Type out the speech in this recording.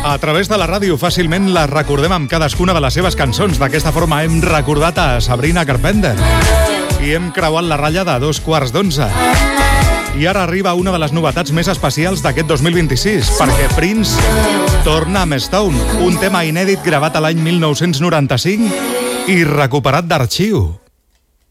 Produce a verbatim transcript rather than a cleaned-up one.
A través de la ràdio fàcilment les recordem amb cadascuna de les seves cançons. D'aquesta forma hem recordat a Sabrina Carpenter i hem creuat la ratlla de dos quarts d'onze. I ara arriba una de les novetats més especials d'aquest dos mil vint-i-sis, perquè Prince torna amb Stone, un tema inèdit gravat a l'any mil nou-cents noranta-cinc i recuperat d'arxiu.